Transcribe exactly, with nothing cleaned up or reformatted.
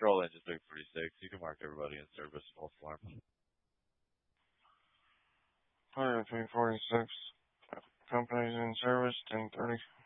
Control Engine three forty-six. You can mark everybody in service false alarm. Fire three forty-six. Companies in service, ten thirty.